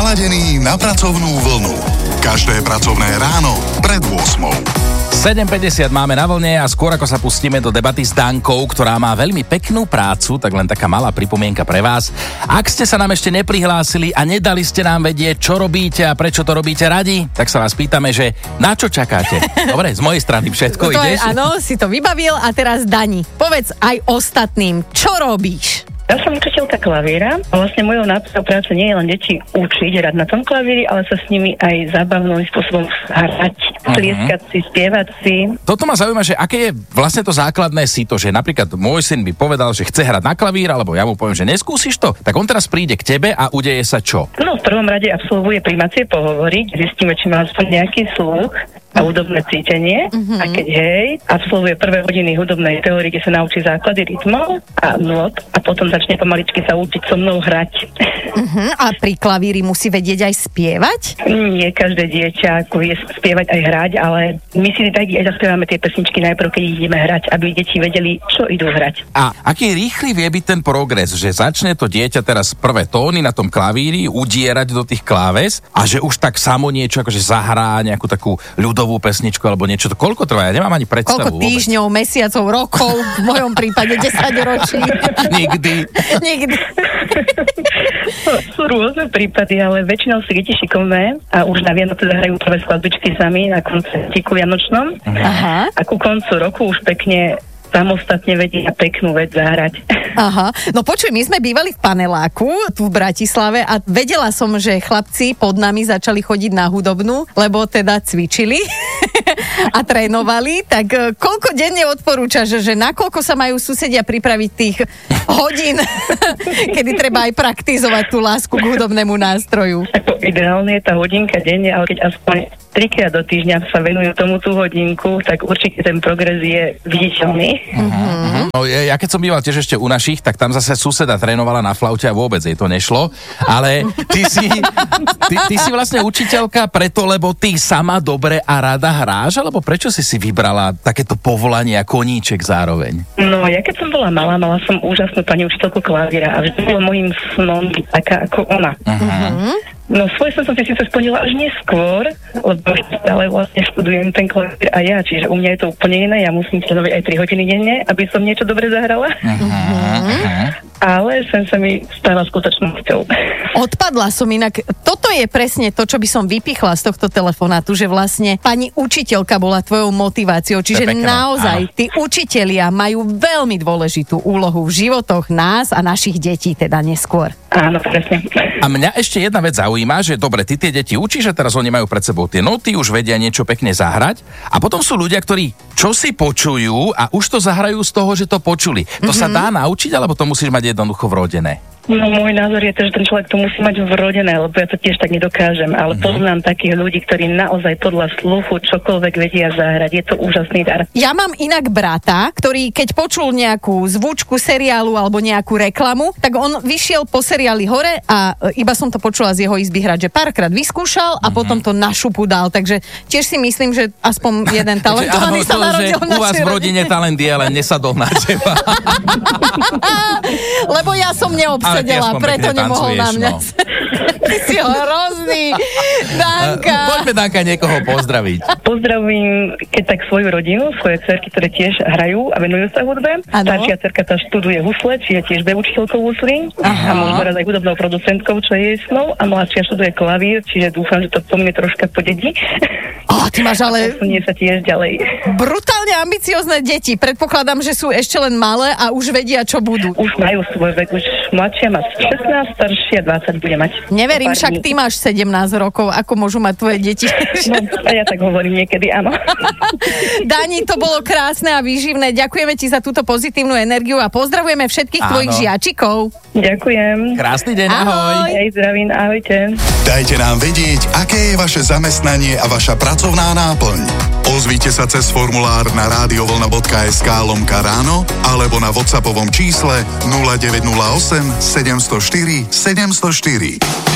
naladený na pracovnú vlnu. Každé pracovné ráno pred 8:00. 7:50 máme na vlne a skôr ako sa pustíme do debaty s Dankou, ktorá má veľmi peknú prácu, tak len taká malá pripomienka pre vás. Ak ste sa nám ešte neprihlásili a nedali ste nám vedieť, čo robíte a prečo to robíte radi, tak sa vás pýtame, že na čo čakáte? Dobre, z mojej strany všetko, to ideš? Áno, si to vybavil a teraz Dani, povedz aj ostatným, čo robíš? Ja som učiteľka klavíra a vlastne mojou náplňou práce nie je len deti učiť hrať na tom klavíri, ale sa s nimi aj zábavným spôsobom hrať, tlieskať si, spievať si. Toto ma zaujíma, že aké je vlastne to základné sito, že napríklad môj syn by povedal, že chce hrať na klavír, alebo ja mu poviem, že neskúsiš to, tak on teraz príde k tebe a udeje sa čo? No, v prvom rade absolvuje prijímacie pohovory, zistíme, či má aspoň nejaký sluch a hudobné cítenie. A keď absolvuje prvé hodiny hudobnej teórie, kde sa naučí základy rytmov a nôt a potom začne pomaličky sa učiť so mnou hrať. A pri klavíri musí vedieť aj spievať? Nie každé dieťa ako vie spievať aj hrať, ale my si tak aj zaspievame tie pesničky najprv, keď ideme hrať, aby deti vedeli, čo idú hrať. A aký rýchly vie byť ten progres, že začne to dieťa teraz prvé tóny na tom klavíri udierať do tých kláves a že už tak samo niečo akože zahrá nejakú takú ľudovú pesničku alebo niečo. To koľko trvá? Ja nemám ani predstavu. Koľko týždňov, mesiacov, rokov, v mojom prípade 10 ročí. Nikdy. Sú rôzne prípady, ale väčšinou sú deti šikovné a už na Vianoce zahrajú prvé skladbičky sami na koncertíku vianočnom. Aha. A ku koncu roku už pekne samostatne vedia peknú vec zahrať. Aha, no počuj, my sme bývali v paneláku tu v Bratislave a vedela som, že chlapci pod nami začali chodiť na hudobnú, lebo teda cvičili a trénovali, tak koľko denne odporúčaš, že nakoľko sa majú susedia pripraviť tých hodín, kedy treba aj praktizovať tú lásku k hudobnému nástroju? Ako ideálne je tá hodinka denne, ale keď aspoň 3-krát do týždňa sa venujú tomu tú hodinku, tak určite ten progres je viditeľný. No, ja keď som býval tiež ešte u našich, tak tam zase suseda trénovala na flaute a vôbec jej to nešlo, ale ty si vlastne učiteľka preto, lebo ty sama dobre a rada hráš, alebo prečo si vybrala takéto povolanie a koníček zároveň? No, ja keď som bola malá, mala som úžasnú pani učiteľku klavíra a vždy bolo mojím snom byť taká ako ona. No, svoj som si síce splnila až neskôr, lebo stále vlastne študujem ten klavír a ja, čiže u mňa je to úplne iné, ja musím trénovať aj 3 hodiny denne, aby som niečo dobre zahrala. Ale sem sa mi stáva skutočnosťou. Odpadla som inak. Toto je presne to, čo by som vypichla z tohto telefonátu, že vlastne pani učiteľka bola tvojou motiváciou. Čiže naozaj tí učitelia majú veľmi dôležitú úlohu v životoch nás a našich detí, teda neskôr. Áno, presne. A mňa ešte jedna vec zaujíma, že dobre, ty tie deti učíš a teraz oni majú pred sebou tie noty, už vedia niečo pekne zahrať a potom sú ľudia, ktorí čo si počujú a už to zahrajú z toho, že to počuli. To sa dá naučiť, alebo to musíš mať jednoducho vrodené? No, môj názor je to, že ten človek to musí mať vrodené, lebo ja to tiež tak nedokážem, ale poznám takých ľudí, ktorí naozaj podľa sluchu čokoľvek vedia zahrať. Je to úžasný dar. Ja mám inak brata, ktorý keď počul nejakú zvučku seriálu alebo nejakú reklamu, tak on vyšiel po seriáli hore a iba som to počula z jeho izby hrať, že párkrát vyskúšal a potom to na šupu dal. Takže tiež si myslím, že aspoň jeden talentovaný sa narodil v našej u vás v rodine talent je, ale nesadol na teba. Lebo ja som neobsedela, preto nemohol na mňa. No. Ty si hrozný. Danka. Poďme, Danka, niekoho pozdraviť. Pozdravím, keď tak svoju rodinu, svoje dcerky, ktoré tiež hrajú a venujú sa hudbe. Staršia dcerka tá študuje husle, čiže tiež bude učiteľkou huslí. A možno raz aj hudobnou producentkou, čo je jej snou. A mladšia študuje klavír, čiže dúfam, že to po mne troška podedí. Ty máš ale... Posunie sa tiež ďalej. Brutálne ambiciozne deti. Predpokladám, že sú ešte len malé a už vedia, čo budú. Už majú svoj vek. Už mladšia má 16, staršia 20 bude mať. Neverím, však ty máš 17 rokov. Ako môžu mať tvoje deti? No, a ja tak hovorím niekedy, áno. Dani, to bolo krásne a výživné. Ďakujeme ti za túto pozitívnu energiu a pozdravujeme všetkých tvojich žiačikov. Ďakujem. Krásny deň, ahoj. Aj zdravím, ahojte. Dajte nám vedieť, aké je vaše zamestnanie a vaša pracovná náplň. Ozvite sa cez formulár na radiovlna.sk/ráno alebo na WhatsAppovom čísle 0908 704 704.